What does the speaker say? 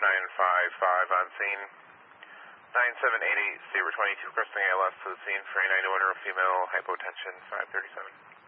955 on scene. 9788, Sabre 22, requesting ALS to the scene for a 91-year-old female, hypotension, 537.